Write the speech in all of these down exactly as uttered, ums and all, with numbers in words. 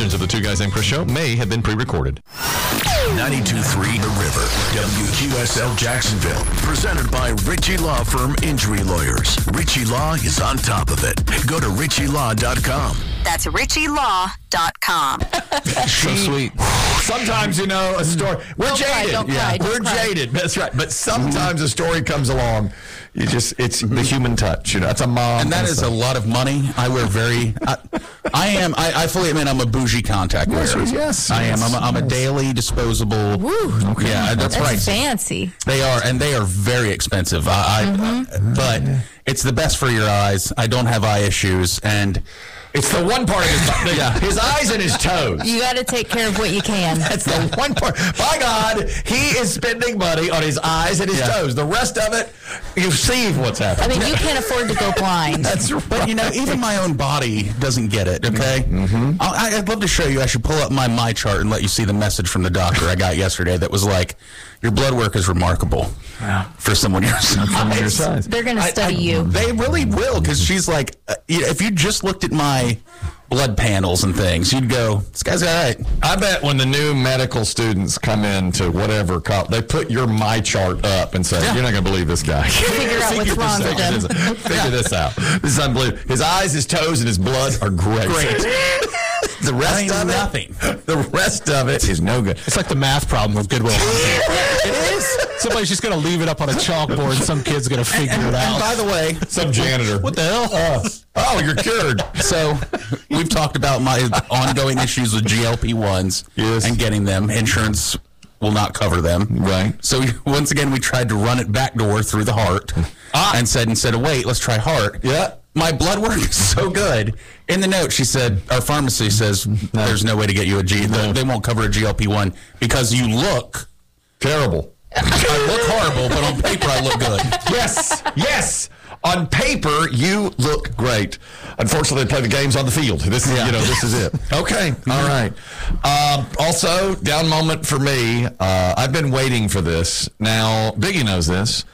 portions of the Two Guys Named Chris show may have been pre-recorded. ninety-two point three The River, W Q S L Jacksonville. Presented by Ritchie Law Firm Injury Lawyers. Ritchie Law is on top of it. Go to ritchie law dot com. That's ritchie law dot com. So sweet. Sometimes, you know, a story. We're Don't cry, jaded. don't yeah, cry, don't we're cry. jaded. That's right. But sometimes a story comes along. You just, it's the human touch. You know, it's a mom. And that and is a a lot of money. I wear very, I, I am, I, I fully admit I'm a bougie contact Yes, wearer. yes, I am. yes, I'm a, I'm a yes. daily disposable. Woo. Okay. Yeah, that's, That's right. fancy. They are, and they are very expensive. I, I Mm-hmm. but it's the best for your eyes. I don't have eye issues, and It's the one part of his body. Yeah. His eyes and his toes. You got to take care of what you can. That's the one part. By God, he is spending money on his eyes and his Yeah. toes. The rest of it, you see what's I happening. mean, you can't afford to go blind. That's right. But, you know, even my own body doesn't get it, okay? Mm-hmm. I, I'd love to show you. I should pull up my my chart and let you see the message from the doctor I got yesterday that was like, your blood work is remarkable for someone your size. your size. They're going to study you. They really will, because she's like, uh, you know, if you just looked at my blood panels and things, you'd go, this guy's all right. I bet when the new medical students come into whatever college, they put your my chart up and say, Yeah. "You're not going to believe this guy." Figure out what's wrong with him. Figure this out. This is unbelievable. His eyes, his toes, and his blood are great. Great. The rest I mean, of nothing. it, the rest of it is no good. It's like the math problem with Goodwill Hunting. It is. Somebody's just going to leave it up on a chalkboard and some kid's going to figure And, it out. and by the way, Some janitor. What the hell? Uh, oh, you're cured. so we've talked about my ongoing issues with G L P ones Yes. and getting them. Insurance will not cover them. Right. So once again, we tried to run it backdoor through the heart and said, instead of wait, let's try heart. Yeah. My blood work is so good. In the note, she said, our pharmacy says there's no way to get you a G. They, they won't cover a G L P one because you look. Terrible. I look horrible, but on paper I look good. Yes, yes. On paper, you look great. Unfortunately, they play the games on the field. This is, Yeah. you know, this is it. Okay, all right. Um, also, down moment for me. Uh, I've been waiting for this. Now, Biggie knows this.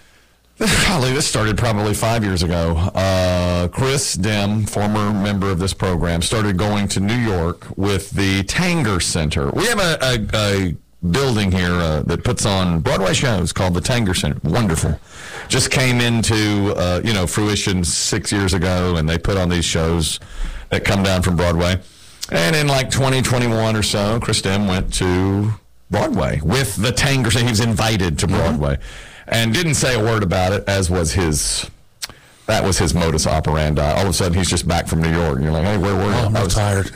Golly, this started probably five years ago. Uh, Chris Dim, former member of this program, started going to New York with the Tanger Center. We have a, a, a building here uh, that puts on Broadway shows called the Tanger Center. Wonderful. Just came into, uh, you know, fruition six years ago, and they put on these shows that come down from Broadway. And in like twenty twenty-one or so, Chris Dim went to Broadway with the Tanger Center. He was invited to Broadway. And didn't say a word about it, as was his, that was his modus operandi. All of a sudden, he's just back from New York, and you're like, hey, where were you? Oh, I'm I was tired.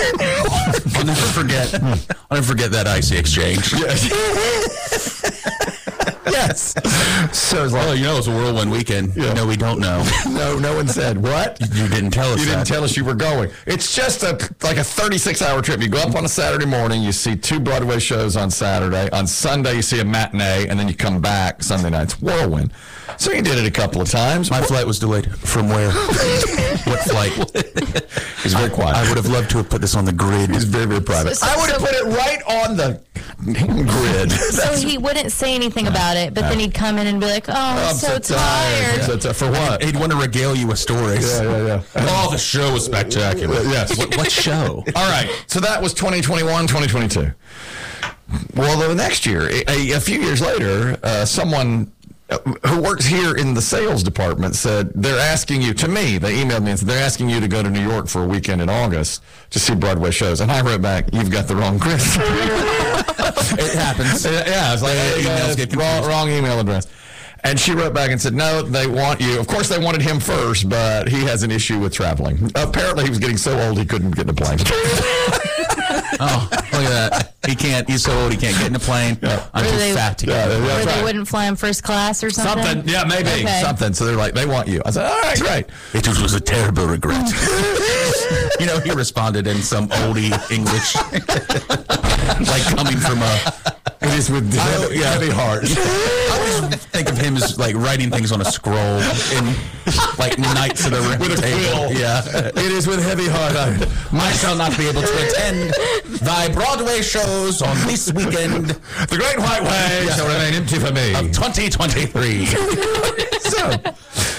I'll never forget. I'll never forget that icy exchange. Yes. So it's like, Oh, you know it's a whirlwind weekend. Yeah. No, we don't know. no, no one said, what? You didn't tell us You didn't that. tell us you were going. It's just a like a thirty-six hour trip. You go up on a Saturday morning, you see two Broadway shows on Saturday. On Sunday, you see a matinee, and then you come back Sunday night. It's whirlwind. So you did it a couple of times. My flight was delayed. From where? What flight? He's very quiet. I would have loved to have put this on the grid. He's very, very private. So- I would have so- put it right on the grid. So he wouldn't say anything about it, but then he'd come in and be like, oh, I'm so tired. So tired. For what? He'd want to regale you with stories. Yeah, yeah, yeah. Oh, the show was spectacular. Yes. What, what show? All right. So that was twenty twenty-one, twenty twenty-two. Well, the next year, a, a few years later, uh, someone who works here in the sales department said, they're asking you, to me, they emailed me and said, they're asking you to go to New York for a weekend in August to see Broadway shows. And I wrote back, you've got the wrong Chris. It happens. Yeah, it's like, Yeah, hey, emails guys, get wrong, confused. wrong email address. And she wrote back and said, no, they want you. Of course, they wanted him first, but he has an issue with traveling. Apparently, he was getting so old he couldn't get in a plane. Oh, look at that. He can't. He's so old he can't get in a plane. I'm Or too they- fat to get. Yeah, Or that's they right. wouldn't fly him first class or something? Something, yeah, maybe Okay. something. So they're like, they want you. I said, all right, great. It was, was a terrible regret. You know, he responded in some oldie English, like coming from a. It is with heavy, yeah. heavy heart. I always think of him as like writing things on a scroll in like Knights of the Round With a Table. quill. Yeah. It is with heavy heart. I, I shall not be able to attend thy Broadway shows on this weekend the Great White Way Yeah. shall remain empty for me. of twenty twenty-three. So,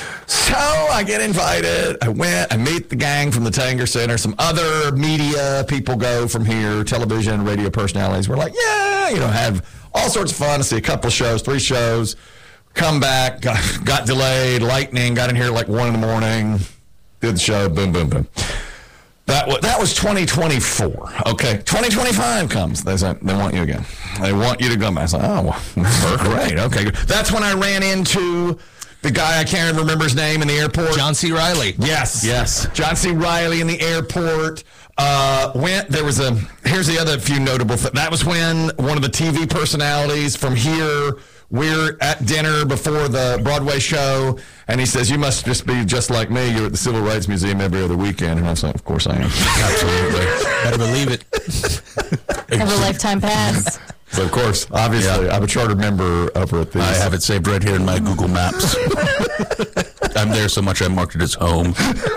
So I get invited. I went. I meet the gang from the Tanger Center. Some other media people go from here, television and radio personalities. We're like, yeah, you know, have all sorts of fun. I see a couple shows, three shows. Come back, got, got delayed, lightning, got in here at like one in the morning, did the show, boom, boom, boom. That was, that was twenty twenty-four. Okay, twenty twenty-five comes. They say, they want you again. They want you to come back. I said, oh, well, great. Okay, good. That's when I ran into the guy, I can't even remember his name, in the airport. John C. Reilly. Yes. Yes. John C. Reilly in the airport. Uh, went, there was a, here's the other few notable things. That was when one of the T V personalities from here, we're at dinner before the Broadway show, and he says, you must just be just like me. You're at the Civil Rights Museum every other weekend. And I was like, of course I am. Absolutely. Better believe it. Have a lifetime pass. So, of course, obviously, yeah. I'm a charter member over at the... I have it saved right here in my Google Maps. I'm there so much I marked it as home.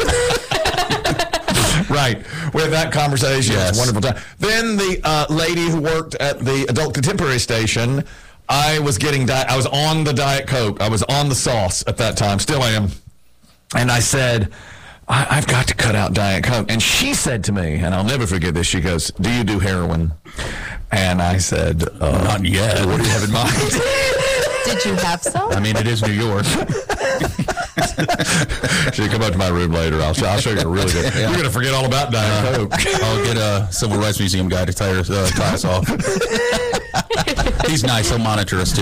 Right. We had that conversation. Yes. It was a wonderful time. Then the uh, lady who worked at the Adult Contemporary station, I was getting, di- I was on the Diet Coke. I was on the sauce at that time. Still am. And I said, I- I've got to cut out Diet Coke. And she said to me, and I'll never forget this, she goes, do you do heroin? And I said, uh, not yet. What do you have in mind? Did you have some? I mean, it is New York. Should come up to my room later. I'll, I'll show you a really good. You're going to forget all about Diet Coke. I'll get a Civil Rights Museum guy to tie, her, uh, tie us off. He's nice. He'll monitor us, too.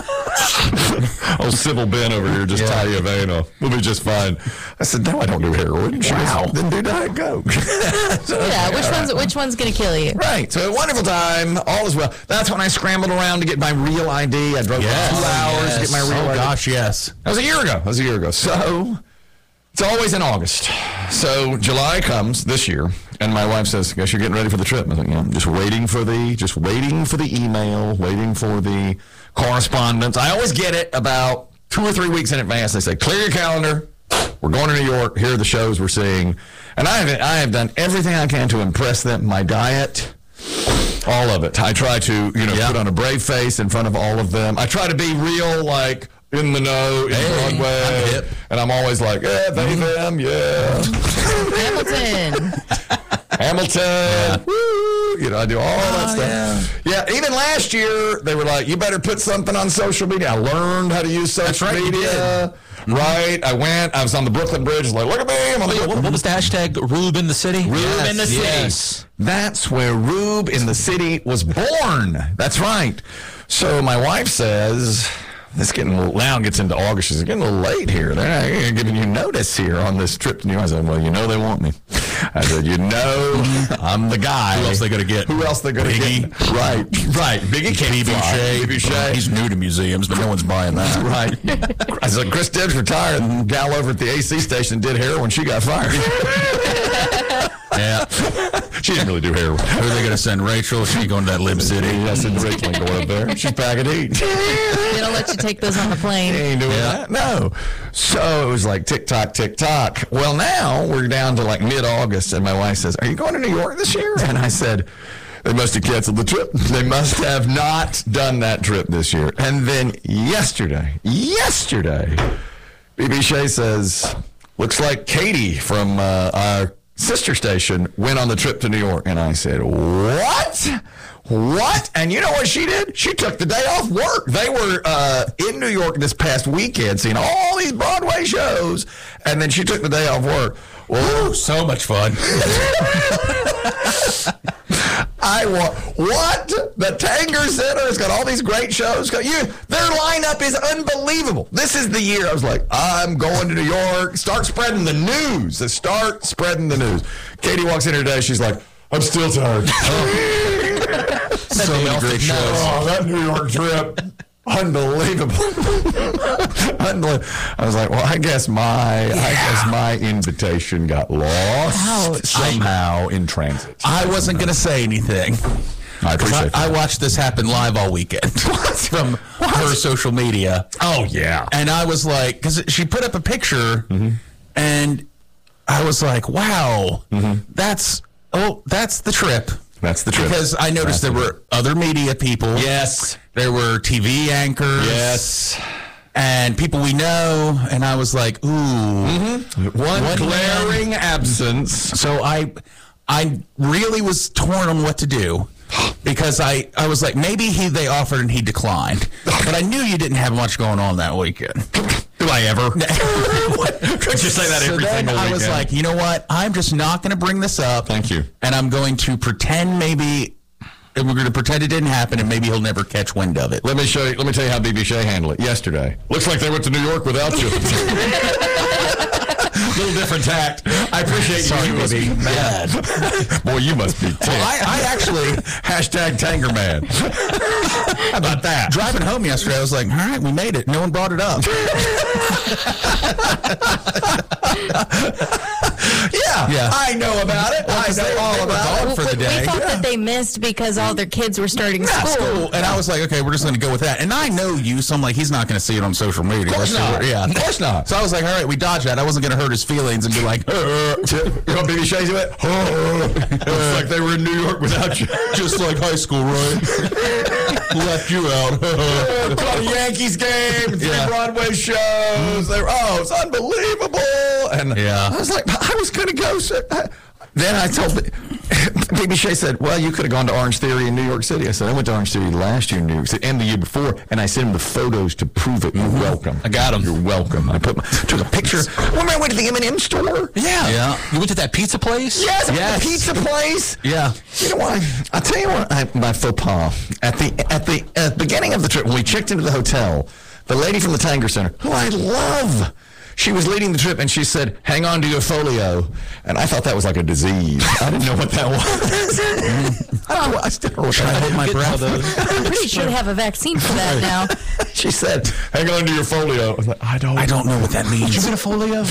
Old Civil Ben over here just Yeah. tie you a vein off. We'll be just fine. I said, no, I don't do heroin. She Wow. goes, then do Diet Coke. So, Yeah, which all one's right. which one's gonna kill you? Right. So a wonderful time. All is well. That's when I scrambled around to get my real I D. I drove Yes. two hours Yes. to get my real Oh, I D. gosh, yes. That was a year ago. That was a year ago. So it's always in August. So July comes this year, and my wife says, "Guess you're getting ready for the trip." I was like, "Yeah, I'm just waiting for the, just waiting for the email, waiting for the correspondence." I always get it about two or three weeks in advance. They say, "Clear your calendar. We're going to New York. Here are the shows we're seeing." And I have, I have done everything I can to impress them. My diet. All of it. I try to, you know, Yeah. put on a brave face in front of all of them. I try to be real, like, in the know, in Hey, Broadway. I'm hip. And I'm always like, yeah, they, them, yeah. Hamilton. Hamilton. Woo. You know, I do all that Oh, stuff. Yeah. yeah, even last year, they were like, you better put something on social media. I learned how to use social right, you media. Right. I went, I was on the Brooklyn Bridge, like, look at me. I'm on the What, what was the hashtag? Rube in the city? Rube Yes, in the city. yes. That's where Rube in the City was born. That's right. So my wife says, this getting a little, now it gets into August. She's getting a little late here. They're not giving you notice here on this trip to New York. I said, well, you know they want me. I said, you know, I'm the guy. Who else they gonna get? Who else they going to Biggie? get? Right, right. Biggie can't B B fly. Shea. B B Shea. He's new to museums, but no one's buying that. Right. I said, Chris Dibbs retired, and the gal over at the A C station did heroin. She got fired. Yeah. She didn't really do heroin. Who are they going to send? Rachel? She ain't going to that Lib City. I said, Rachel ain't going up there. She's packing heat. They don't let you take those on the plane. Ain't doing Yeah. that. No. So it was like tick tock, tick tock. Well, now we're down to like mid August, and my wife says, are you going to New York this year? And I said, they must have canceled the trip. They must have not done that trip this year. And then yesterday, yesterday, B B Shea says, looks like Katie from uh, our sister station went on the trip to New York. And I said, what? What? And you know what she did? She took the day off work. They were uh, in New York this past weekend seeing all these Broadway shows. And then she took the day off work. Well, Ooh, so much fun. I want what? The Tanger Center has got all these great shows. You, their lineup is unbelievable. This is the year I was like, I'm going to New York. Start spreading the news. Start spreading the news. Katie walks in here today. She's like, I'm still tired. So many great shows. Oh, that New York trip. Unbelievable. Unbelievable. I was like, well, I guess my I guess my invitation got lost Ouch. somehow in transit. I wasn't going to say anything. I appreciate that. I, I watched this happen live all weekend from her social media. Oh, yeah. And I was like, because she put up a picture, and I was like, wow, that's, oh, that's the trip. That's the trip. Because I noticed That's there the were other media people. Yes. There were T V anchors. Yes. and people we know, and I was like, ooh, mm-hmm. one, one glaring man. absence. So I, I really was torn on what to do. Because I, I was like, maybe he they offered and he declined. But I knew you didn't have much going on that weekend. Do I ever? Could you say that so every then single I weekend? was like, you know what? I'm just not going to bring this up. Thank you. And I'm going to pretend maybe, and we're going to pretend it didn't happen, and maybe he'll never catch wind of it. Let me show you. Let me tell you how B B Shea handled it yesterday. Looks like they went to New York without you. Little different tact. I appreciate Sorry, you. You must be mad. Boy, you must be. Well, I, I actually hashtag Tanger Man. How about that? Driving home yesterday, I was like, all right, we made it. No one brought it up. yeah, yeah, I know about it. Well, I know they, all they about it for the day. We thought yeah. that they missed because all their kids were starting yeah, school. school. And I was like, okay, we're just going to go with that. And I know you, so I'm like, he's not going to see it on social media. Of course not. Yeah, of course not. So I was like, all right, we dodged that. I wasn't going to hurt his feelings and be like, you know, B B Shea do it. It's like they were in New York without you. Just like high school, right? Left you out. Caught a Yankees game, three Yeah. Broadway shows. They were, oh, it's unbelievable. And yeah. I was like, I was going to go. So I, then I told B B Shea said, well, you could have gone to Orange Theory in New York City. I said, I went to Orange Theory last year in New York City and the year before, and I sent him the photos to prove it. You're mm-hmm. welcome. I got them. You're welcome. I put my, took a picture. Remember I went to the M and M store? Yeah. Yeah. You went to that pizza place? Yes, I yes. went to the pizza place. Yeah. You know what? I'll tell you what, I, my faux pas. At the, at the at the beginning of the trip, when we checked into the hotel, the lady from the Tanger Center, who I love, she was leading the trip, and she said, hang on to your folio. And I thought that was like a disease. I didn't know what that was. I, don't know, I still don't know. Should I hold my breath? I'm pretty sure they have a vaccine for that now. She said, hang on to your folio. I was like, I don't I don't know what that means. Did you get a folio?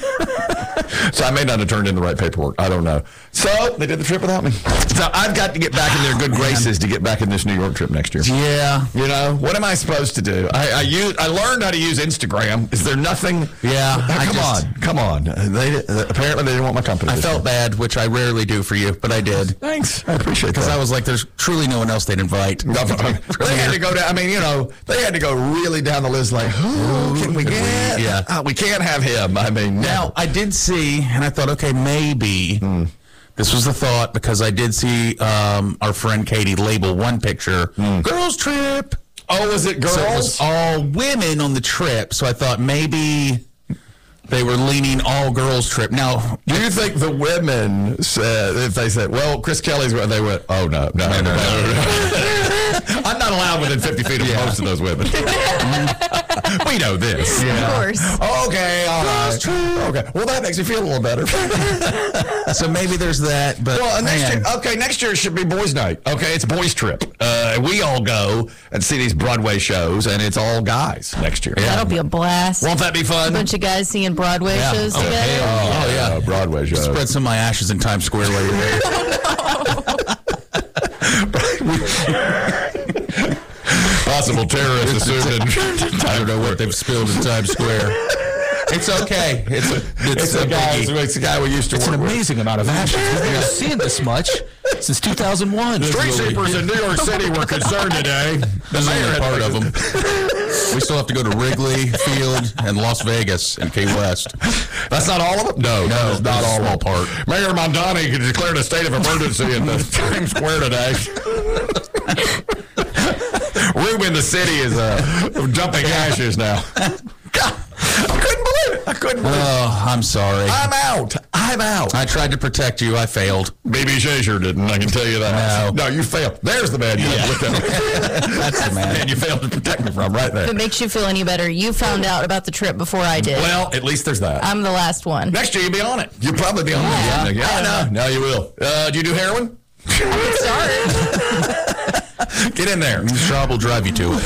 So I may not have turned in the right paperwork. I don't know. So they did the trip without me. So I've got to get back in their good graces to get back in this New York trip next year. Yeah. You know, what am I supposed to do? I I, use, I learned how to use Instagram. Is there nothing? Yeah. Uh, I come just, on. Come on. They uh, Apparently they didn't want my company. I this felt year. bad, which I rarely do for you, but I did. Thanks. I appreciate that. Because I was like, there's truly no one else they'd invite. No, they had to go down. I mean, you know, they had to go really down the list. Like, who can we get? Yeah. Uh, we can't have him. I mean, Now, I did see, and I thought, okay, maybe mm. this was the thought, because I did see um, our friend Katie label one picture, mm. girls trip. Oh, was it girls? So it was all women on the trip, so I thought maybe they were leaning all girls trip. Now, do you think the women said, if they said, well, Chris Kelly's, they went, oh, no, no, no, no, no. no. I'm not allowed within fifty feet of yeah. most of those women. We know this. Yeah. Of course. Okay, all right. Okay. Well, that makes me feel a little better. So maybe there's that. But well, next man. year, okay, next year should be boys' night. Okay, it's a boys' trip. Uh, we all go and see these Broadway shows, and it's all guys next year. That'll be a blast. Won't that be fun? A bunch of guys singing Broadway yeah. shows oh, together. Hey, oh, oh, yeah. Uh, Broadway shows. Spread some of my ashes in Times Square while you're there. Possible terrorist assumed. I don't know what they've spilled in Times Square. It's okay. It's a, it's, it's a, a guy. biggie. It's a guy we used to It's work an with. amazing amount of ashes. We've never seen this much since two thousand one. Street sweepers in New York City were concerned today. This is only part of them. We still have to go to Wrigley Field and Las Vegas and Key West. That's not all of them? No, no, that's not all small of them. part. Mayor Mondani declared a state of emergency in the Times Square today. Room in the city is uh, dumping ashes now. God, I couldn't believe it. I couldn't believe it. Oh, I'm sorry. I'm out. I'm out. I tried to protect you. I failed. B B Shea sure didn't. I can tell you that. No. No, you failed. There's the man you Yeah. looked at. That's the man. man you failed to protect me from right there. If it makes you feel any better, you found out about the trip before I did. Well, at least there's that. I'm the last one. Next year you'll be on it. You'll probably be on Yeah. it. Yeah, no, no, you will. Uh, do you do heroin? Sorry. Get in there. Job will drive you to it.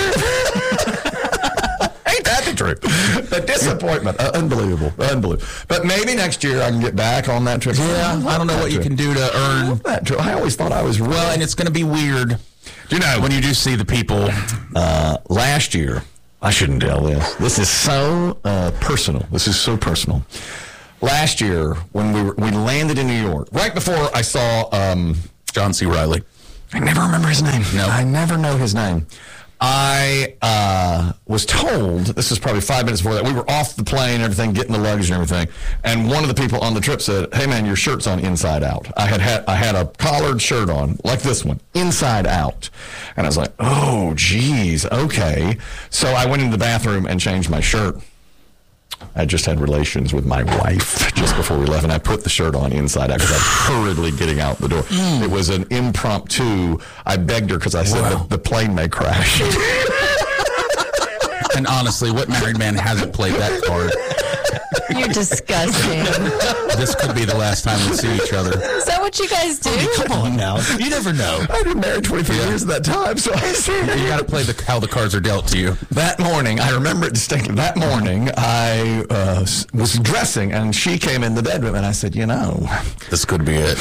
Ain't that the truth? The disappointment. Uh, unbelievable. Unbelievable. But maybe next year I can get back on that trip. Yeah, I don't know what you can do to earn. That trip. I always thought I was real. Well, and it's going to be weird. You know, when you do see the people. Uh, last year, I shouldn't tell this. This is so uh, personal. This is so personal. Last year, when we were, we landed in New York, right before I saw um, John C. Reilly. I never remember his name. No. I never know his name. I uh, was told, this was probably five minutes before that, we were off the plane and everything, getting the luggage and everything, and one of the people on the trip said, hey man, your shirt's on inside out. I had, had I had a collared shirt on, like this one, inside out. And I was like, oh, geez, okay. So I went into the bathroom and changed my shirt. I just had relations with my wife just before we left, and I put the shirt on inside out because I was hurriedly getting out the door. Mm. It was an impromptu. I begged her because I said wow. the, the plane may crash. And honestly, what married man hasn't played that card? You're disgusting. This could be the last time we see each other. Is that what you guys do? Oh, come on now. You never know. I've been married twenty-three yeah. years at that time, so I see. You got to play the how the cards are dealt to you. That morning, I remember it distinctly. That morning, I uh, was dressing, and she came in the bedroom, and I said, you know, this could be it.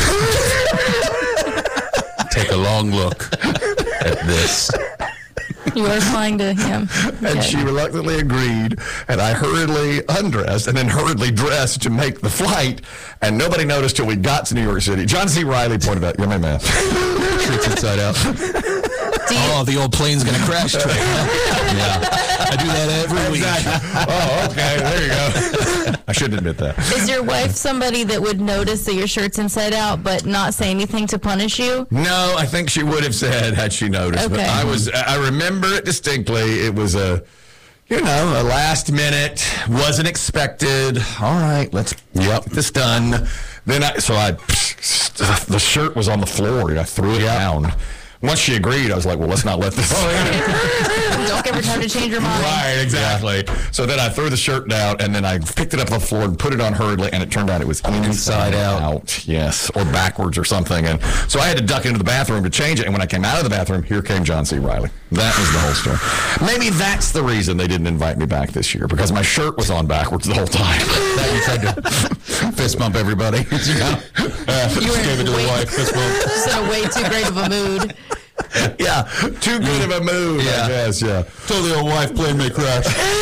Take a long look at this. You were flying to him. And okay. she reluctantly agreed, and I hurriedly undressed and then hurriedly dressed to make the flight, and nobody noticed till we got to New York City. John C. Reilly pointed out, you're my man. Shirts inside out. Oh, the old plane's going to crash trick. Yeah. I do that every week. Oh, okay. There you go. I shouldn't admit that. Is your wife somebody that would notice that your shirt's inside out but not say anything to punish you? No, I think she would have said had she noticed. Okay. But I was, I remember it distinctly. It was a, you know, a last minute, wasn't expected. All right, let's yep. get this done. Then I, so I, the shirt was on the floor. I threw it yep. down. Once she agreed, I was like, well, let's not let this. Don't give her time to change her mind. Right, exactly. Yeah. So then I threw the shirt down, and then I picked it up off the floor and put it on hurriedly, and it turned out it was inside, inside out. out. Yes, or backwards or something. And so I had to duck into the bathroom to change it, and when I came out of the bathroom, here came John C. Reilly. That was the whole story. Maybe that's the reason they didn't invite me back this year, because my shirt was on backwards the whole time. That you tried to fist bump everybody. You know? uh, you were gave it to the wife. Fist bump. Just in a way too great of a mood. Yeah, too good of a move, yeah. I guess, yeah. Told the old wife plane may crash.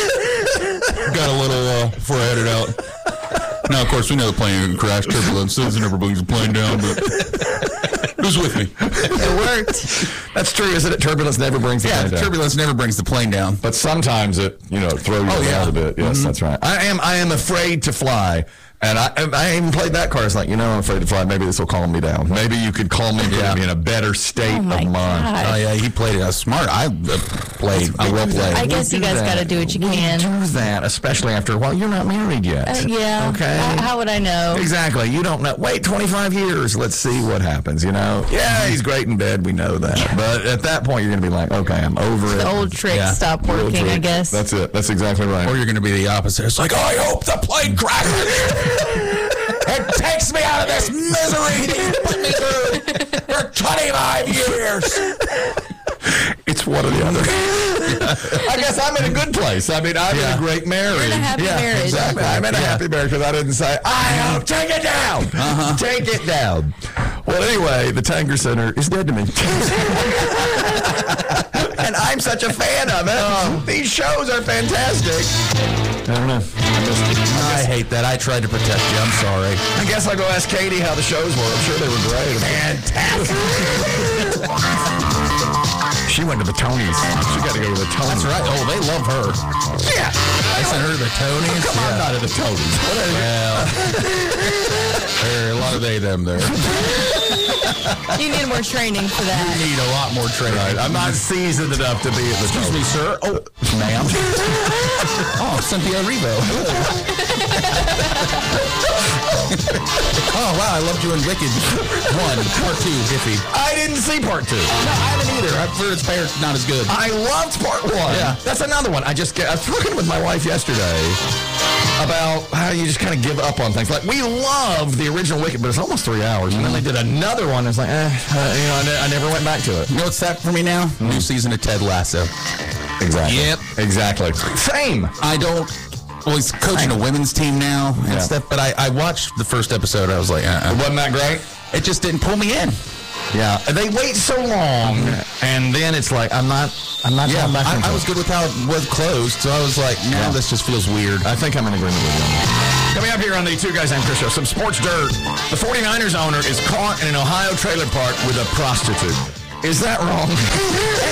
Got a little uh, before I headed out. Now, of course, we know the plane didn't crash. Turbulence it never brings the plane down, but who's with me? It worked. That's true, isn't it? Turbulence never brings the yeah, plane down. Turbulence never brings the plane down. But sometimes it, you know, throws you oh, around yeah. a bit. Yes, mm-hmm. That's right. I am I am afraid to fly. And I, I even played that card. It's like, you know, I'm afraid to fly. Maybe this will calm me down. Maybe you could calm me and yeah. put me in a better state oh of mind. God. Oh, yeah, he played it. I was smart. I uh, played. I will play. I guess we you guys got to do what you can. We do that, especially after a while. You're not married yet. Uh, yeah. Okay. How, how would I know? Exactly. You don't know. Wait twenty-five years. Let's see what happens, you know? Yeah, he's great in bed. We know that. But at that point, you're going to be like, okay, I'm over it. The old tricks yeah. stop working, I guess. That's it. That's exactly right. Or you're going to be the opposite. It's like, oh, I hope the plane crashes. It takes me out of this misery that you put me through for twenty-five years. It's one or the other. I guess I'm in a good place. I mean, I'm yeah. in a great marriage. You're in a happy yeah, marriage. Exactly. I'm in a yeah. happy marriage because I didn't say, I hope, take it down. Uh-huh. Take it down. Well, anyway, the Tanger Center is dead to me. And I'm such a fan of it. Oh. These shows are fantastic. I don't know. I, I hate that. I tried to protect you. I'm sorry. I guess I'll go ask Katie how the shows were. I'm sure they were great. Fantastic. She went to the Tonys. She got to go to the Tonys. That's right. Oh, they love her. Yeah. I sent her to the Tonys. Come on, yeah. not to the Tonys. Well, there are a lot of they, them there. You need more training for that. You need a lot more training. Right. I'm not seasoned enough to be at the Excuse Tonys. me, sir. Oh, ma'am. Oh, Cynthia Erivo. Oh, wow, I loved you in Wicked one, part two, iffy. I didn't see part two. No, I haven't either. I've heard it's fair, not as good. I loved part one. Yeah. That's another one. I just get, I was talking with my wife yesterday about how you just kind of give up on things. Like, we loved the original Wicked, but it's almost three hours. And then they did another one. It's like, eh, uh, you know, I, ne- I never went back to it. You know what's that for me now? Mm-hmm. New season of Ted Lasso. Exactly. Yep. Exactly. Same. I don't... Well, he's coaching a women's team now and yeah. stuff, but I, I watched the first episode. I was like, uh-uh. It wasn't that great? It just didn't pull me in. Yeah, they wait so long, and then it's like, I'm not, I'm not. Yeah, back I, I was good with how it was closed, so I was like, no, yeah. this just feels weird. I think I'm in agreement with you on that. Coming up here on the Two Guys Named Chris Show, some sports dirt. The forty-niners owner is caught in an Ohio trailer park with a prostitute. Is that wrong?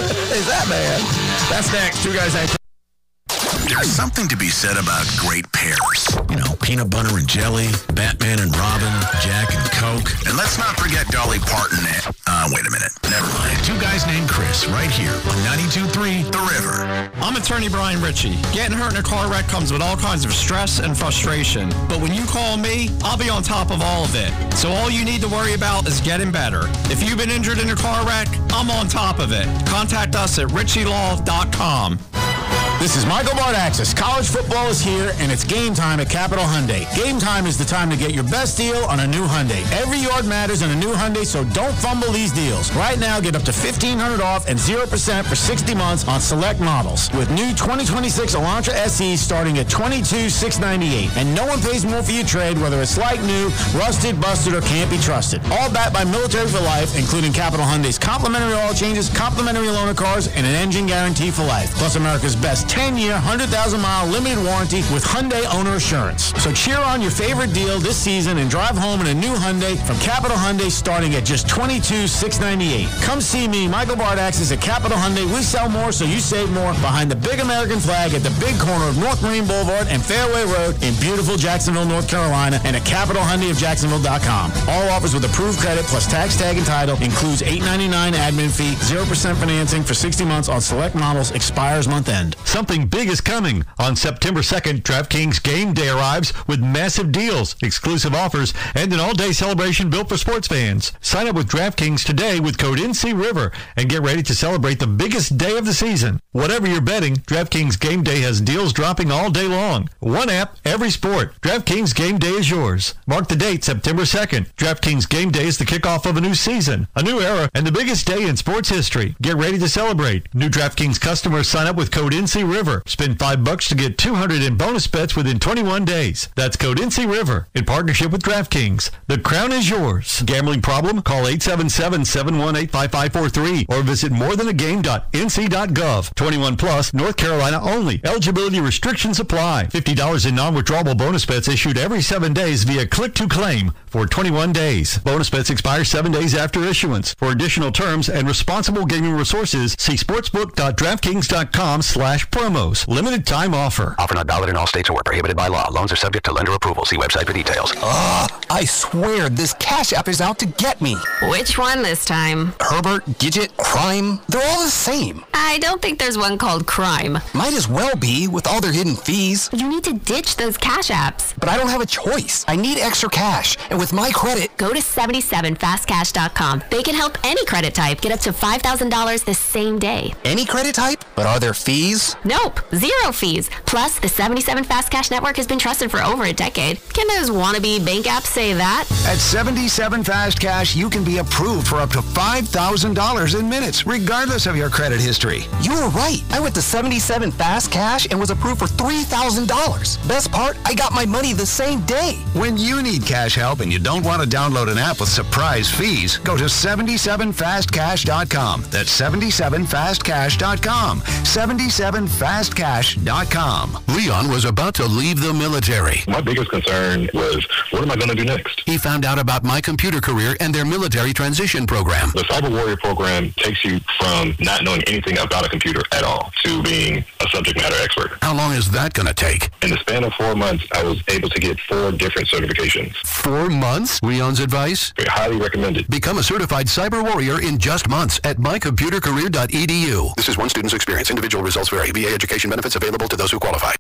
Is that bad? That's next. Two guys ain't. There's something to be said about great pairs. You know, peanut butter and jelly, Batman and Robin, Jack and Coke. And let's not forget Dolly Parton and... Uh, wait a minute. Never mind. Two guys named Chris right here on ninety-two point three The River. I'm attorney Brian Ritchie. Getting hurt in a car wreck comes with all kinds of stress and frustration. But when you call me, I'll be on top of all of it. So all you need to worry about is getting better. If you've been injured in a car wreck, I'm on top of it. Contact us at richie law dot com. This is Michael Bardaxis. College football is here, and it's game time at Capital Hyundai. Game time is the time to get your best deal on a new Hyundai. Every yard matters on a new Hyundai, so don't fumble these deals. Right now, get up to fifteen hundred dollars off and zero percent for sixty months on select models. With new twenty twenty-six Elantra S Es starting at twenty-two thousand six hundred ninety-eight dollars. And no one pays more for your trade, whether it's like new, rusted, busted, or can't be trusted. All backed by Military for Life, including Capital Hyundai's complimentary oil changes, complimentary loaner cars, and an engine guarantee for life. Plus America's best ten-year, one hundred thousand mile limited warranty with Hyundai Owner Assurance. So cheer on your favorite deal this season and drive home in a new Hyundai from Capital Hyundai starting at just twenty-two thousand six hundred ninety-eight dollars. Come see me, Michael Bardaxis at Capital Hyundai. We sell more so you save more behind the big American flag at the big corner of North Marine Boulevard and Fairway Road in beautiful Jacksonville, North Carolina, and at capital hyundai of jacksonville dot com. All offers with approved credit plus tax tag and title includes eight ninety-nine admin fee, zero percent financing for sixty months on select models, expires month end. Something big is coming. On September second, DraftKings Game Day arrives with massive deals, exclusive offers, and an all-day celebration built for sports fans. Sign up with DraftKings today with code N C River and get ready to celebrate the biggest day of the season. Whatever you're betting, DraftKings Game Day has deals dropping all day long. One app, every sport. DraftKings Game Day is yours. Mark the date, September second. DraftKings Game Day is the kickoff of a new season, a new era, and the biggest day in sports history. Get ready to celebrate. New DraftKings customers sign up with code N C River. Spend five bucks to get two hundred in bonus bets within twenty-one days. That's code N C River in partnership with DraftKings. The crown is yours. Gambling problem? Call eight seven seven, seven one eight, five five four three or visit more than a game dot N C dot gov. twenty-one plus, North Carolina only. Eligibility restrictions apply. fifty dollars in non-withdrawable bonus bets issued every seven days via click to claim for twenty-one days. Bonus bets expire seven days after issuance. For additional terms and responsible gaming resources, see sportsbook dot draftkings dot com slash promos. Limited time offer. Offer not valid in all states or were prohibited by law. Loans are subject to lender approval. See website for details. Ugh, I swear this Cash App is out to get me. Which one this time? Herbert, Gidget, Crime, they're all the same. I don't think there's one called Crime. Might as well be with all their hidden fees. You need to ditch those Cash Apps. But I don't have a choice. I need extra cash. And with my credit... Go to seventy-seven fast cash dot com. They can help any credit type get up to five thousand dollars the same day. Any credit type? But are there fees? Nope. Zero fees. Plus, the seventy-seven Fast Cash Network has been trusted for over a decade. Can those wannabe bank apps say that? At seventy-seven Fast Cash, you can be approved for up to five thousand dollars in minutes, regardless of your credit history. You were right. I went to seventy-seven Fast Cash and was approved for three thousand dollars. Best part, I got my money the same day. When you need cash help and you don't want to download an app with surprise fees, go to seventy-seven fast cash dot com. That's seventy-seven fast cash dot com. seventy-seven fast cash dot com. Leon was about to leave the military. My biggest concern was, what am I going to do next? He found out about My Computer Career and their military transition program. The Cyber Warrior program takes you from not knowing anything about a computer at all to being a subject matter expert. How long is that going to take? In the span of four months, I was able to get four different certifications. Four months? Leon's advice? Very highly recommended. Become a certified cyber warrior in just months at my computer career dot e d u. This is one student's experience. Individual results vary. V A education benefits available to those who qualify.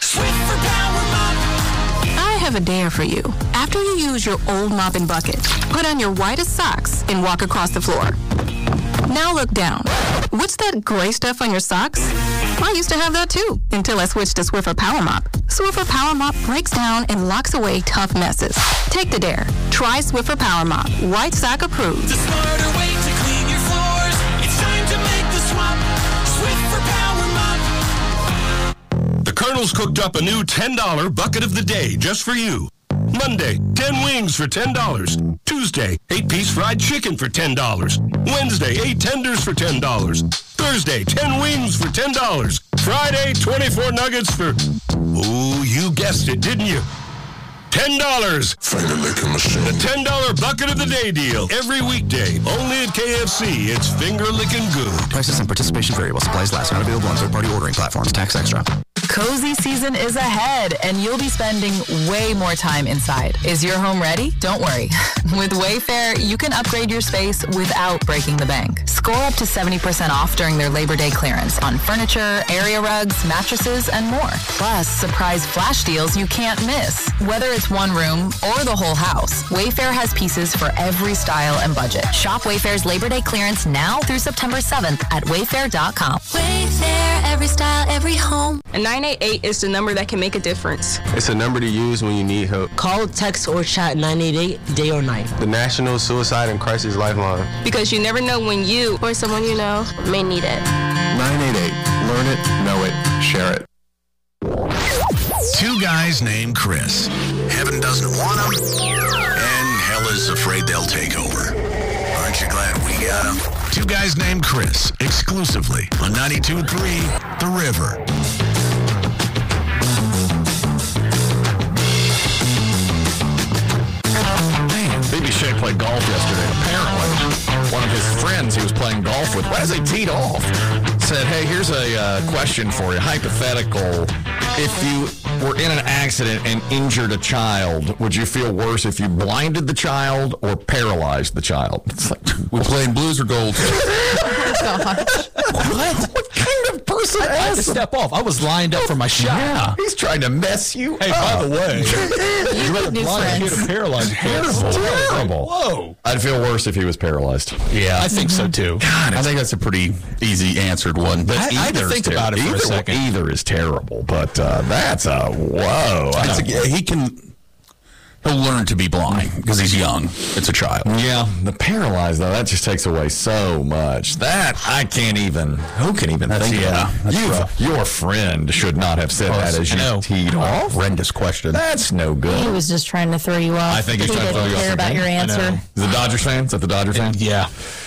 I have a dare for you. After you use your old mop and bucket, put on your whitest socks and walk across the floor. Now look down. What's that gray stuff on your socks? I used to have that too, until I switched to Swiffer Power Mop. Swiffer Power Mop breaks down and locks away tough messes. Take the dare. Try Swiffer Power Mop. White sock approved. The smarter way to clean your floors. It's time to make the swap. Swiffer Power Mop. The Colonel's cooked up a new ten dollar bucket of the day just for you. Monday, ten wings for ten dollars. Tuesday, eight-piece fried chicken for ten dollars. Wednesday, eight tenders for ten dollars. Thursday, ten wings for ten dollars. Friday, twenty-four nuggets for... Oh, you guessed it, didn't you? ten dollars. Finger licking machine. The ten dollar bucket of the day deal. Every weekday. Only at K F C. It's finger licking good. Prices and participation vary while supplies last. Not available on third-party ordering platforms. Tax extra. Cozy season is ahead, and you'll be spending way more time inside. Is your home ready? Don't worry. With Wayfair, you can upgrade your space without breaking the bank. Score up to seventy percent off during their Labor Day clearance on furniture, area rugs, mattresses, and more. Plus, surprise flash deals you can't miss. Whether it's one room or the whole house, Wayfair has pieces for every style and budget. Shop Wayfair's Labor Day clearance now through September seventh at wayfair dot com. Wayfair, every style, every home. And nine eight eight is the number that can make a difference. It's a number to use when you need help. Call, text, or chat nine eight eight day or night. The National Suicide and Crisis Lifeline. Because you never know when you or someone you know may need it. nine eight eight. Learn it, know it, share it. Two guys named Chris. Heaven doesn't want them, and hell is afraid they'll take over. Aren't you glad we got them? Two guys named Chris, exclusively on ninety-two point three The River. B B Shea played golf yesterday. Apparently, one of his friends he was playing golf with, right as they teed off, said, hey, here's a uh, question for you. Hypothetical. If you were in an accident and injured a child, would you feel worse if you blinded the child or paralyzed the child? It's like, we playing blues or gold? Oh, gosh. What? What kind of person I had to asks him? step off. I was lined up for my shot. Yeah. He's trying to mess you Hey, up. by the way, you let a New blind friends. kid paralyzed. Terrible. Terrible. Whoa. I'd feel worse if he was paralyzed. Yeah, I think so too. God, I think that's a pretty easy answered one. But I, I had to Either's think ter- about it for either, a second. Either is terrible, but uh, that's a whoa. I it's don't- a, he can. He'll learn to be blind because he's young. It's a child. Yeah, the paralyzed though, that just takes away so much. That I can't even. Who can even That's- think yeah, of? that's You've- rough. Your friend should not have said that as I you know. teed off. Horrendous question. That's no He good. was just trying to throw you off. I think he's he trying to throw didn't you off care your about game. your I answer. know. Is the Dodgers fan? Is that the Dodgers fan? Yeah.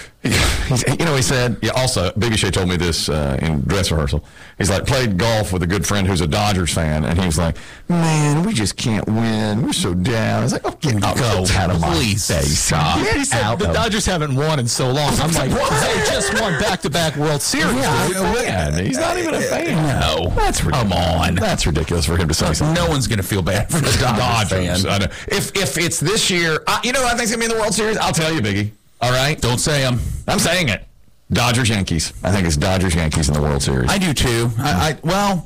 He's, you know, he said, yeah, also, Biggie Shea told me this uh, in dress rehearsal. He's like, played golf with a good friend who's a Dodgers fan, and he was like, man, we just can't win. We're so down. I was like, oh, get out, Go. out of my Please. face. Yeah, he said Out the of- Dodgers haven't won in so long. I'm like, they just won back-to-back World Series. Yeah, man, he's not even a fan. No. That's ridiculous. Come on. That's ridiculous for him to say something. No one's going to feel bad for the Dodgers, Dodgers. fan. I know. If if it's this year, I, you know, I think it's gonna be in the World Series. I'll tell you, Biggie. All right, Don't say them. I'm saying it. Dodgers Yankees. I think it's Dodgers Yankees in the World Series. I do too. I, I well,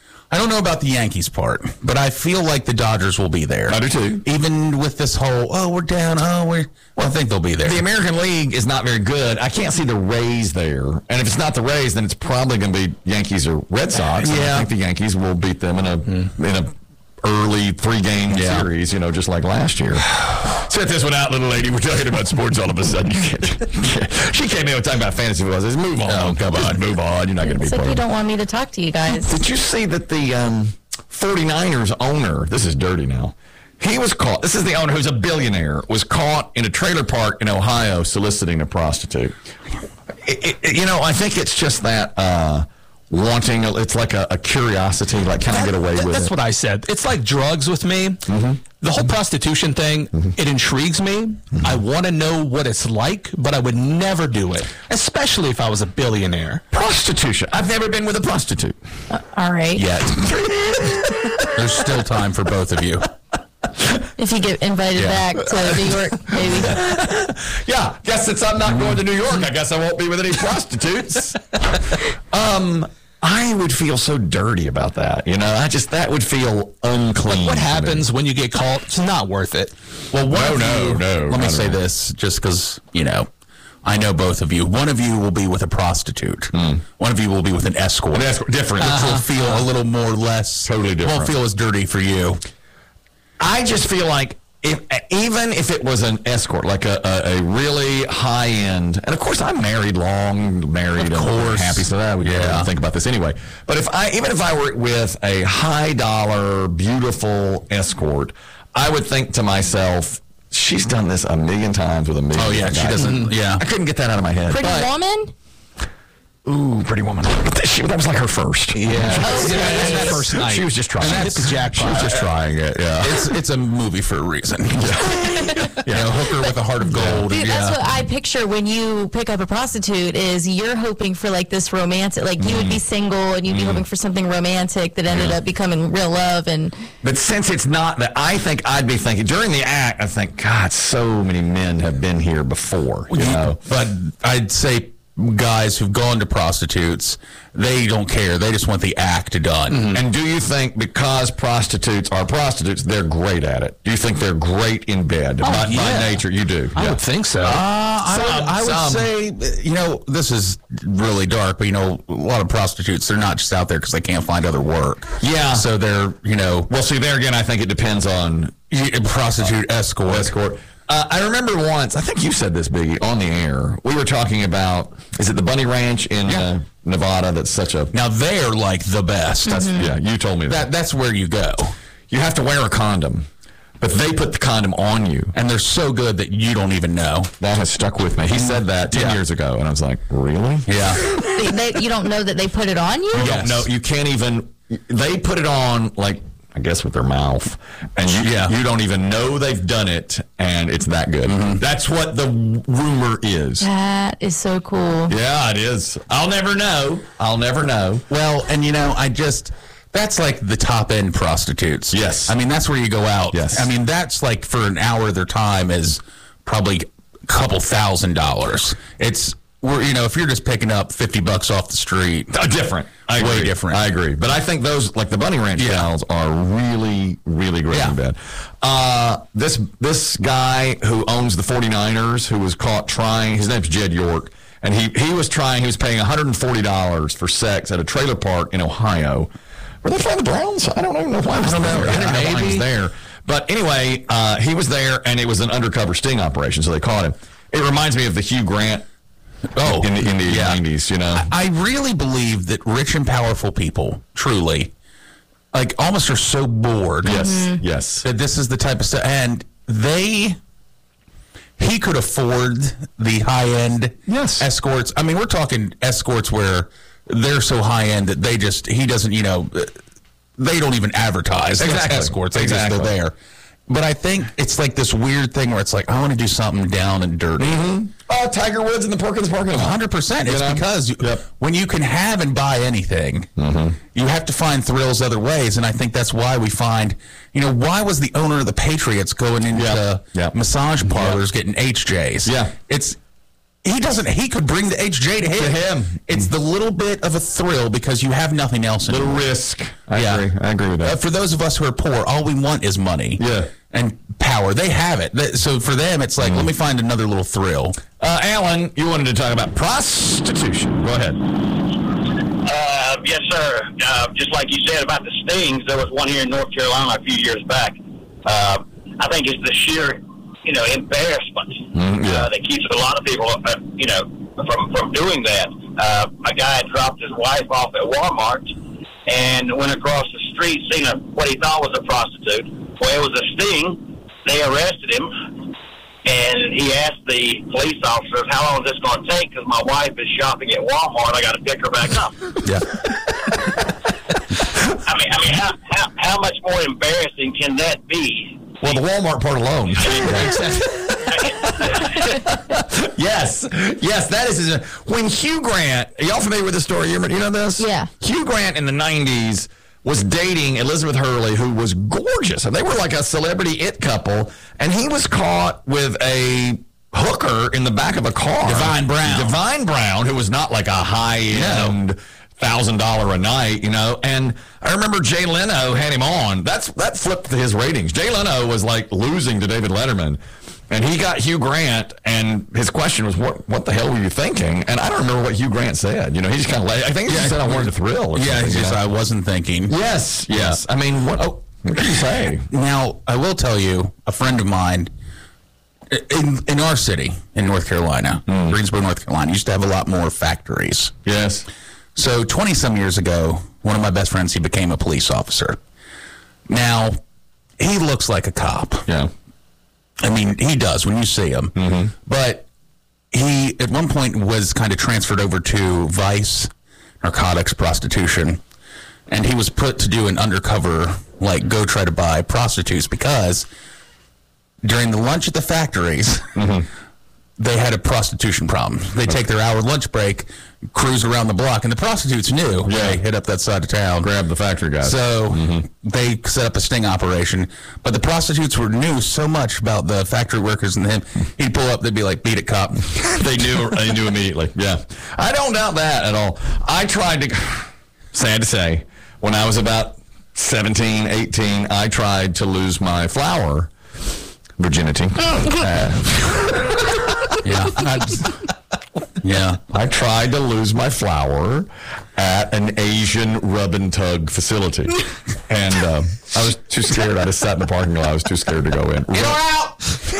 I don't know about the Yankees part, but I feel like the Dodgers will be there. I do too. Even with this whole, oh, we're down, oh, we're. Well, I think they'll be there. The American League is not very good. I can't see the Rays there. And if it's not the Rays, then it's probably going to be Yankees or Red Sox. And Yeah. I think the Yankees will beat them in a in a early three-game Yeah. series, you know, just like last year. Set this one out, little lady. We're talking about sports all of a sudden. You can't, she came in with talking about fantasy football. I says, move on. Oh, come on. Move on. You're not going to be It's like playing. you don't want me to talk to you guys. Did you see that the um, 49ers owner, this is dirty now, he was caught, this is the owner who's a billionaire, was caught in a trailer park in Ohio soliciting a prostitute. It, it, you know, I think it's just that uh, wanting, it's like a, a curiosity, like, can I get away That- with that's it? what I said. It's like drugs with me. Mm-hmm. The whole prostitution thing, it intrigues me. Mm-hmm. I want to know what it's like, but I would never do it, especially if I was a billionaire. Prostitution. I've never been with a prostitute. Uh, all right. Yet. There's still time for both of you. If you get invited Yeah. back to New York, maybe. Yeah, guess since I'm not going to New York, I guess I won't be with any prostitutes. um, I would feel so dirty about that. You know, I just, that would feel unclean. What to me. happens when you get caught? It's not worth it. Well, one No, of no, you, no, Let not me at say all. this, just because you know, I know both of you. One of you will be with a prostitute. One of you will be with an escort. An escort, different. Which Uh-huh. will feel a little more less. Totally different. Won't feel as dirty for you. I just feel like if, even if it was an escort, like a, a, a really high end, and of course I'm married, long married, Of and course. happy, so that we Yeah. yeah. think about this anyway. But if I, even if I were with a high dollar, beautiful escort, I would think to myself, she's done this a million times with a million. Oh, yeah, she guys. doesn't- yeah. I couldn't get that out of my head. Pretty But- woman? Ooh, Pretty Woman. She, that was like her first. Yeah, Oh, yeah, yeah. that first night. She was just trying. And She that's hit the jackpot. She was just Yeah. trying it. Yeah, it's it's a movie for a reason. Yeah, you know, hooker with a heart of gold. Dude, yeah. that's what I picture when you pick up a prostitute is you're hoping for like this romantic, like you would be single and you'd be hoping for something romantic that ended up becoming real love. And But since it's not that, I think I'd be thinking during the act. I think, God, so many men have been here before. You know, But I'd say guys who've gone to prostitutes, they don't care. They just want the act done. And do you think because prostitutes are prostitutes, they're great at it? Do you think they're great in bed Oh, by, by yeah. nature? You do. I Yeah. would think so. Uh, I would, I would Some. say, you know, this is really dark, but, you know, a lot of prostitutes, they're not just out there because they can't find other work. Yeah. So they're, you know. Well, see, there again, I think it depends on prostitute escort. Escort. Uh, I remember once, I think you said this, Biggie, on the air. We were talking about, is it the Bunny Ranch in uh, Nevada? That's such a. Now, they're like the best. That's, Yeah, you told me that. that. That's where you go. You have to wear a condom, but they put the condom on you. And they're so good that you don't even know. That has stuck with me. He said that ten Yeah. years ago, and I was like, really? Yeah. they, they, you don't know that they put it on you? You don't know. You can't even. They put it on, like, I guess with their mouth, and you, Yeah. you don't even know they've done it, and it's that good. That's what the rumor is. That is so cool. Yeah, it is. I'll never know. I'll never know. Well, and you know, I just, that's like the top end prostitutes. Yes. I mean, that's where you go out. Yes. I mean, that's like for an hour of their time is probably a couple thousand dollars. It's, we're, you know, if you're just picking up fifty bucks off the street. Uh, different. I Way agree. different. I agree. But I think those, like the Bunny Ranch gals, are really, really great Yeah. in bed. Uh, this this guy who owns the forty-niners, who was caught trying, his name's Jed York, and he, he was trying, he was paying one hundred forty dollars for sex at a trailer park in Ohio. Were they playing the Browns? I don't even know why I was there. I didn't know why he was there. But anyway, uh, he was there, and it was an undercover sting operation, so they caught him. It reminds me of the Hugh Grant. Oh, in the, in the yeah. nineties, you know. I really believe that rich and powerful people, truly, like almost are so bored. Yes, yes. That this is the type of stuff. And they, he could afford the high end yes. escorts. I mean, we're talking escorts where they're so high end that they just, he doesn't, you know, they don't even advertise. Exactly. Escorts. They Exactly. just go there. But I think it's like this weird thing where it's like, I want to do something down and dirty. Mm-hmm. Oh, Tiger Woods in the Perkins parking lot. one hundred percent. It's You know? because you, Yep. when you can have and buy anything, you have to find thrills other ways. And I think that's why we find, you know, why was the owner of the Patriots going into Yep. Yep. massage parlors getting H Js? Yeah. It's, he doesn't, he could bring the H J to him. To him. It's the little bit of a thrill because you have nothing else. Little anymore. risk. I Yeah. agree. I agree with Uh, that. for those of us who are poor, all we want is money. Yeah. And power. They have it. That- So for them, it's like, let me find another little thrill. Uh, Alan, you wanted to talk about prostitution. Go ahead. Uh, yes, sir. Uh, just like you said about the stings, there was one here in North Carolina a few years back. Uh, I think it's the sheer, you know, embarrassment Mm, yeah. uh, that keeps a lot of people, uh, you know, from from doing that. Uh, a guy had dropped his wife off at Walmart and went across the street, seen a, what he thought was a prostitute. Well, it was a sting. They arrested him, and he asked the police officers, "How long is this going to take? Because my wife is shopping at Walmart. I got to pick her back up." Yeah. I mean, I mean, how, how how much more embarrassing can that be? Well, the Walmart part alone. yes, yes, that is. When Hugh Grant, are y'all familiar with this story? You know this? Yeah. Hugh Grant in the nineties was dating Elizabeth Hurley, who was gorgeous, and they were like a celebrity it couple. And he was caught with a hooker in the back of a car, Divine Brown. Divine Brown, who was not like a high end. Thousand dollar a night, you know, and I remember Jay Leno had him on. That's that flipped his ratings. Jay Leno was like losing to David Letterman, and he got Hugh Grant, and his question was, "What what the hell were you thinking?" And I don't remember what Hugh Grant said. You know, he just kind of, I think he Yeah. just said, "I wanted to thrill." Or Yeah, something, it's you just know? I wasn't thinking. Yes, yes. I mean, what? Oh, what can you say? Now, I will tell you, a friend of mine in in our city in North Carolina, Greensboro, North Carolina, used to have a lot more factories. Yes. So twenty some years ago, one of my best friends, he became a police officer. Now, he looks like a cop. Yeah. I mean, he does when you see him. Mm-hmm. But he he at one point was kind of transferred over to Vice, narcotics, prostitution, and he was put to do an undercover, like go try to buy prostitutes because during the lunch at the factories, mm-hmm. they had a prostitution problem. They take their hour lunch break, cruise around the block, and the prostitutes knew. Yeah. They hit up that side of town. Grab the factory guys. So mm-hmm. they set up a sting operation. But the prostitutes were knew so much about the factory workers and him. He'd pull up, they'd be like, beat it, cop. they knew They knew immediately. Yeah. I don't doubt that at all. I tried to, sad to say, when I was about seventeen, eighteen, I tried to lose my flower virginity. uh, yeah. I, yeah. I tried to lose my flower at an Asian rub and tug facility. And uh, I was too scared. I just sat in the parking lot. I was too scared to go in. Get her out!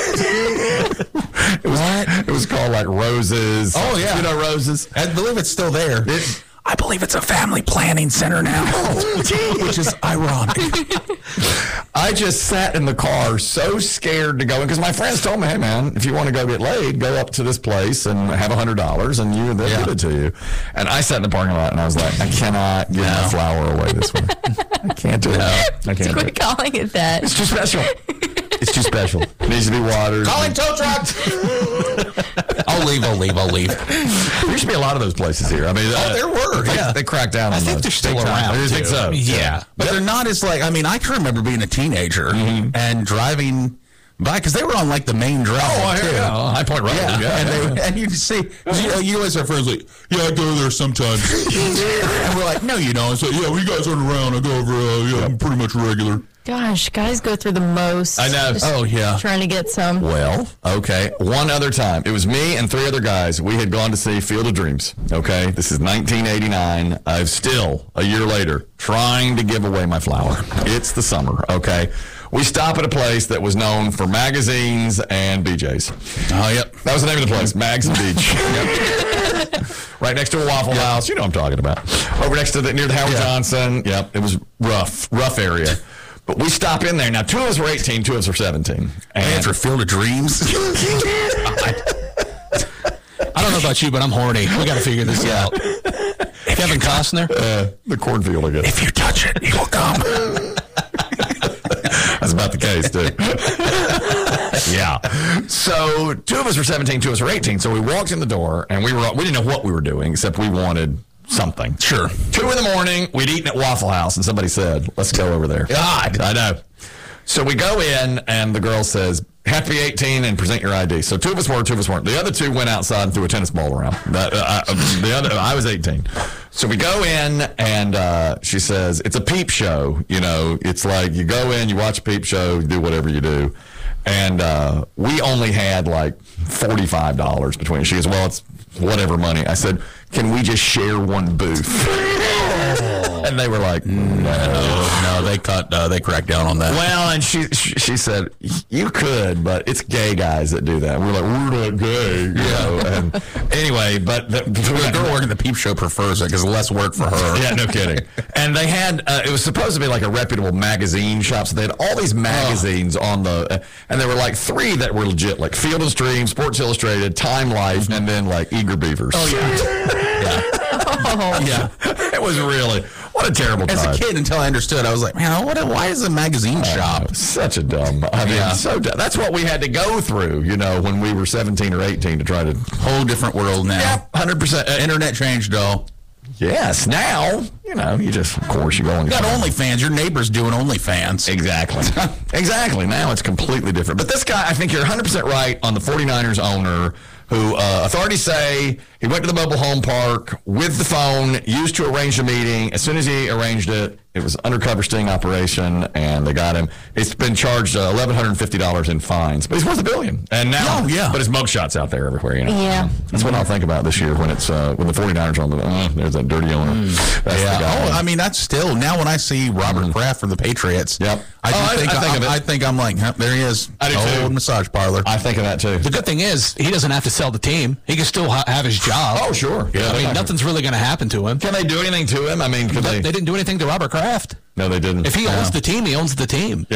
it, was, it was called like Roses. Oh, yeah. You know Roses? I believe it's still there. It, I believe it's a family planning center now, which is ironic. I just sat in the car so scared to go in because my friends told me, hey, man, if you want to go get laid, go up to this place and have one hundred dollars and you they'll yeah. give it to you. And I sat in the parking lot and I was like, I cannot give no. my flower away this way. I can't do it. No, I can't Quit do it. calling it that. It's too special. It's too special. It needs to be watered. Calling tow trucks. I'll leave, I'll leave, I'll leave. There used to be a lot of those places here. I mean, oh, uh, there were. They, yeah. they cracked down on I think those. they're still Big around. I think so. Yeah. yeah. But they're not as like, I mean, I can remember being a teenager mm-hmm. and driving by, because they were on like the main drive. Oh, too. Yeah. Oh, High Point Road. Yeah. yeah. And, they, and you see, you, you always have friends like, yeah, I go there sometimes. And we're like, no, you don't. So, yeah, when you guys aren't around, I go over, uh, yeah, I'm pretty much regular. Gosh, guys go through the most. I know. Just oh, yeah. Trying to get some. Well, okay. One other time. It was me and three other guys. We had gone to see Field of Dreams. Okay. This is nineteen eighty-nine. I'm still, a year later, trying to give away my flower. It's the summer. Okay. We stop at a place that was known for magazines and B Js. Oh, yep. That was the name of the place, Mags and Beach. Yep. Right next to a Waffle yep. House. You know what I'm talking about. Over next to the, near the Howard yep. Johnson. Yep. It was rough, rough area. But we stop in there. Now, two of us were eighteen, two of us were seventeen. And for Field of Dreams. I, I don't know about you, but I'm horny. We got to figure this yeah. out. Kevin Costner? Uh, the cornfield, I guess. If you touch it, he will come. That's about the case, too. Yeah. So two of us were seventeen, two of us were eighteen. So we walked in the door, and we were we didn't know what we were doing, except we wanted something. Sure. Two in the morning, we'd eaten at Waffle House, and somebody said, let's go over there. God, I know. So we go in, and the girl says, have to be eighteen and present your I D. So two of us were, two of us weren't. The other two went outside and threw a tennis ball around. That, uh, I, the other, I was eighteen. So we go in, and uh, she says, it's a peep show. You know, it's like you go in, you watch a peep show, you do whatever you do. And uh, we only had like forty-five dollars between us. She goes, well, it's whatever money. I said, can we just share one booth? And they were like, no, no, they cut, uh, they cracked down on that. Well, and she she said, you could, but it's gay guys that do that. We're like, we're not gay, you know. And anyway, but the, the girl working the peep show prefers it because less work for her. Yeah, no kidding. And they had, uh, it was supposed to be like a reputable magazine shop, so they had all these magazines oh. on the, uh, and there were like three that were legit, like Field and Stream, Sports Illustrated, Time Life, mm-hmm. and then like Eager Beavers. Oh, yeah. yeah. Oh. Yeah. It was really, what a terrible time. As a kid, until I understood, I was like, man, what? A, why is a magazine shop? Uh, such a dumb, I mean, yeah. so dumb. That's what we had to go through, you know, when we were seventeen or eighteen to try to. Whole different world now. Yeah, one hundred percent. Uh, Internet changed, though. Yes, now, you know, you just, of course, you go on. You got OnlyFans. Your neighbor's doing OnlyFans. Exactly. Exactly. Now it's completely different. But this guy, I think you're one hundred percent right on the 49ers owner who uh, authorities say he went to the mobile home park with the phone, used to arrange a meeting. As soon as he arranged it, it was an undercover sting operation, and they got him. He's been charged uh, eleven fifty dollars in fines, but he's worth a billion. And now, oh, yeah. But his mugshot's out there everywhere, you know. Yeah. That's what I'll think about this year when it's uh, when the 49ers are on the, uh, there's that dirty owner. Mm. That's yeah. the guy. Oh, I mean, that's still, now when I see Robert mm. Kraft from the Patriots, yep. I, oh, think, I, I, think I, of it. I think I'm like, huh, there he is. I do too. Old massage parlor. I think of that too. The good thing is, he doesn't have to sell the team. He can still ha- have his job. Oh, sure. Yeah, I mean, nothing's really going to happen to him. Can they do anything to him? I mean, could they, they? They didn't do anything to Robert Kraft. No, they didn't. If he no. owns the team, he owns the team. Yeah.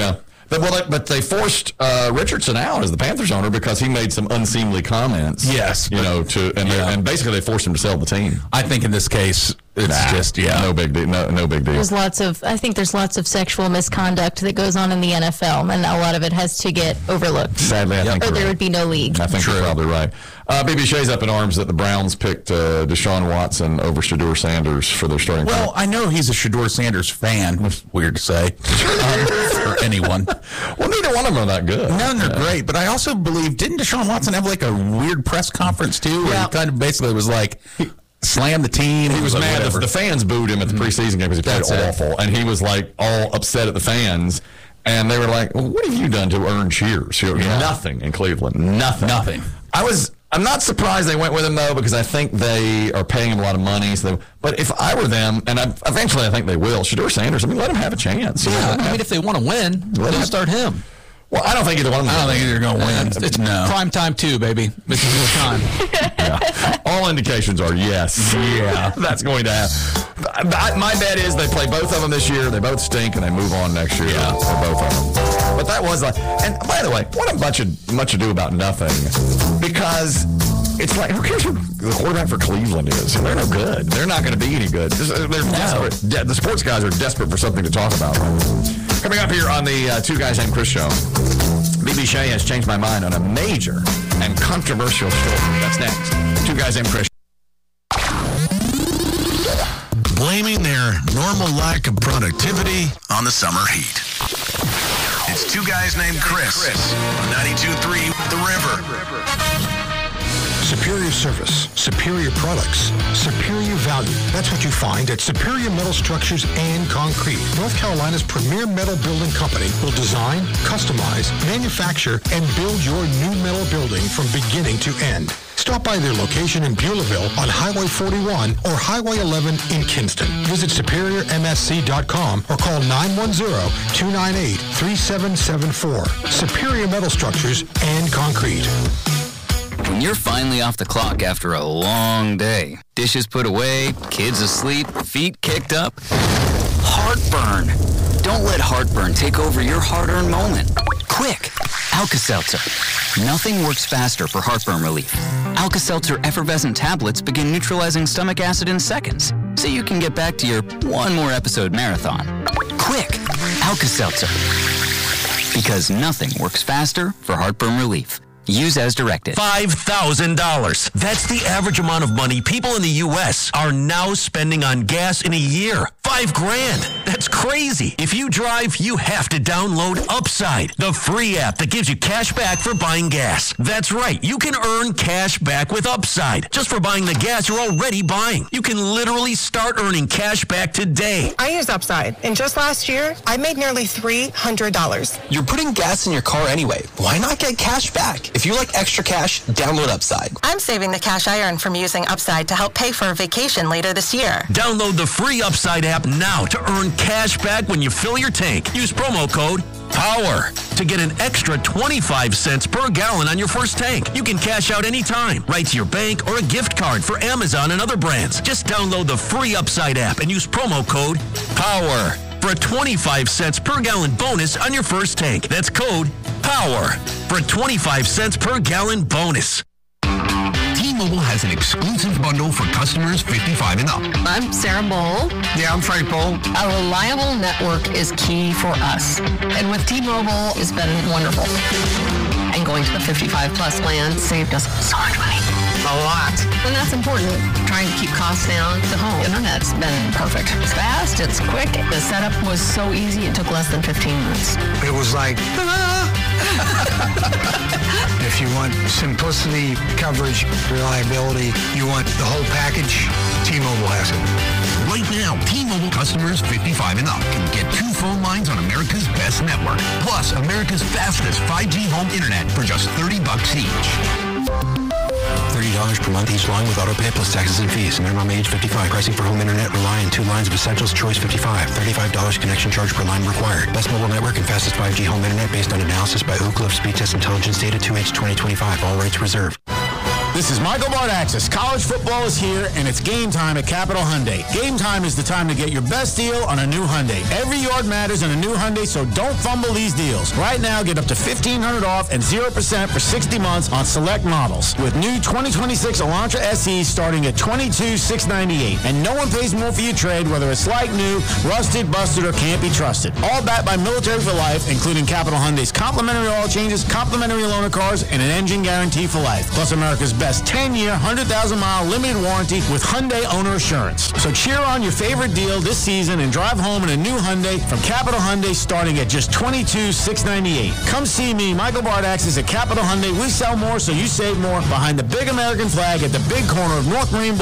But, well, they, but they forced uh, Richardson out as the Panthers owner because he made some unseemly comments. Yes, you know, to and, yeah. and basically they forced him to sell the team. I think in this case, it's nah, just yeah, no big deal. No, no big deal. There's lots of, I think there's lots of sexual misconduct that goes on in the N F L, and a lot of it has to get overlooked. Sadly, I think or you're there right. would be no league. I think True. you're probably right. Uh, B B Shea's up in arms that the Browns picked uh, Deshaun Watson over Shedeur Sanders for their starting. Well, I know he's a Shedeur Sanders fan. Which is weird to say um, for anyone. Well, neither one of them are that good. No, they're yeah. great. But I also believe, didn't Deshaun Watson have like a weird press conference too, where Yeah. he kind of basically was like, slam the team. He was like, mad. The, the fans booed him at the preseason game because he played That's it. awful, and he was like all upset at the fans. And they were like, well, "What have you done to earn cheers?" You know, Yeah. Nothing in Cleveland. Nothing. Nothing. I was. I'm not surprised they went with him though, because I think they are paying him a lot of money. So, they, but if I were them, and I, eventually I think they will, Shedeur Sanders. I mean, let him have a chance. You know, Yeah, let him I have- mean, if they want to win, let them start him. well, I don't think either one of them. I don't think either going to win. Uh, It's no. prime time too, baby. This is your time. Yeah. All indications are yes. Yeah, that's going to happen. I, my bet is they play both of them this year. They both stink, and they move on next year yeah. for both of them. But that was like, and by the way, what a bunch of much ado about nothing, because it's like, who cares who the quarterback for Cleveland is? They're no good. They're not going to be any good. They're desperate. De- the sports guys are desperate for something to talk about. Coming up here on the uh, Two Guys Named Chris show, B B Shea has changed my mind on a major and controversial story. That's next. Two Guys Named Chris. Blaming their normal lack of productivity on the summer heat. It's Two Guys Named Chris on ninety-two point three The River. Superior service, superior products, superior value. That's what you find at Superior Metal Structures and Concrete. North Carolina's premier metal building company will design, customize, manufacture, and build your new metal building from beginning to end. Stop by their location in Beulahville on Highway forty-one or Highway eleven in Kinston. Visit superior m s c dot com or call nine one zero, two nine eight, three seven seven four. Superior Metal Structures and Concrete. When you're finally off the clock after a long day, dishes put away, kids asleep, feet kicked up, heartburn. Don't let heartburn take over your hard-earned moment. Quick, Alka-Seltzer. Nothing works faster for heartburn relief. Alka-Seltzer effervescent tablets begin neutralizing stomach acid in seconds, so you can get back to your one more episode marathon. Quick, Alka-Seltzer. Because nothing works faster for heartburn relief. Use as directed. five thousand dollars. That's the average amount of money people in the U S are now spending on gas in a year. Five grand. That's crazy. If you drive, you have to download Upside, the free app that gives you cash back for buying gas. That's right. You can earn cash back with Upside just for buying the gas you're already buying. You can literally start earning cash back today. I use Upside, and just last year, I made nearly three hundred dollars. You're putting gas in your car anyway. Why not get cash back? If you like extra cash, download Upside. I'm saving the cash I earn from using Upside to help pay for a vacation later this year. Download the free Upside app now to earn cash back when you fill your tank. Use promo code POWER to get an extra twenty-five cents per gallon on your first tank. You can cash out anytime, right to your bank or a gift card for Amazon and other brands. Just download the free Upside app and use promo code POWER for a twenty-five cents per gallon bonus on your first tank. That's code POWER for a twenty-five cents per gallon bonus. T-Mobile has an exclusive bundle for customers fifty-five and up. I'm Sarah Bowl. Yeah, I'm Frank Bowl. A reliable network is key for us. And with T-Mobile, it's been wonderful. And going to the fifty-five plus plan saved us so much money. A lot. And that's important. Trying to keep costs down. The home internet's been perfect. It's fast, it's quick. The setup was so easy, it took less than fifteen minutes. It was like, if you want simplicity, coverage, reliability, you want the whole package, T-Mobile has it. Right now, T-Mobile customers fifty-five and up can get two phone lines on America's best network, plus America's fastest five G home internet for just thirty bucks each. thirty dollars per month each line with auto pay plus taxes and fees. Minimum age fifty-five. Pricing for home internet rely on two lines of Essentials Choice fifty-five. thirty-five dollars connection charge per line required. Best mobile network and fastest five G home internet based on analysis by Oak Cliff Speed Test Intelligence Data two H twenty twenty-five. All rates reserved. This is Michael Bardaxis. College football is here, and it's game time at Capital Hyundai. Game time is the time to get your best deal on a new Hyundai. Every yard matters in a new Hyundai, so don't fumble these deals. Right now, get up to fifteen hundred dollars off and zero percent for sixty months on select models. With new twenty twenty-six Elantra S Es starting at twenty-two thousand six hundred ninety-eight dollars. And no one pays more for your trade, whether it's like new, rusted, busted, or can't be trusted. All backed by Military for Life, including Capital Hyundai's complimentary oil changes, complimentary loaner cars, and an engine guarantee for life. Plus America's best ten-year, one hundred thousand mile limited warranty with Hyundai Owner Assurance. So cheer on your favorite deal this season and drive home in a new Hyundai from Capital Hyundai starting at just twenty-two thousand six hundred ninety-eight dollars. Come see me, Michael Bardaxis at Capital Hyundai. We sell more so you save more behind the big American flag at the big corner of North Marine